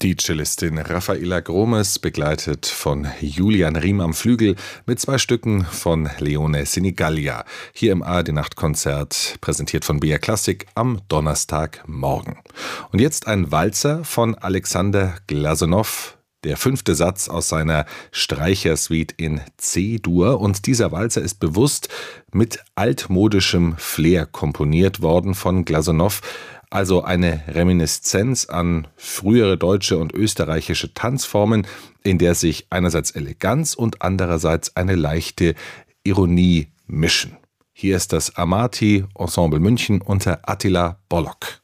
Die Cellistin Raffaela Gromes, begleitet von Julian Riem am Flügel, mit 2 Stücken von Leone Sinigallia. Hier im ARD-Nachtkonzert, präsentiert von BR Classic am Donnerstagmorgen. Und jetzt ein Walzer von Alexander Glasunow, der 5. Satz aus seiner Streichersuite in C-Dur. Und dieser Walzer ist bewusst mit altmodischem Flair komponiert worden von Glasunow. Also eine Reminiszenz an frühere deutsche und österreichische Tanzformen, in der sich einerseits Eleganz und andererseits eine leichte Ironie mischen. Hier ist das Amati Ensemble München unter Attila Bollock.